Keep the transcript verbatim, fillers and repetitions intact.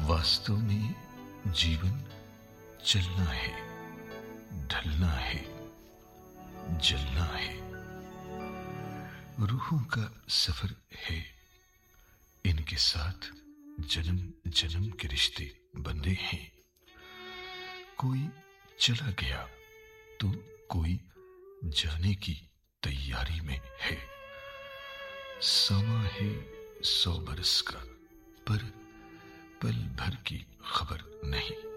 वास्तव में जीवन चलना है, ढलना है, जलना है। रूहों का सफर है, इनके साथ जन्म जन्म के रिश्ते बंधे हैं। कोई चला गया तो कोई जाने की तैयारी में है। समा है सौ बरस का, पर पल भर की खबर नहीं।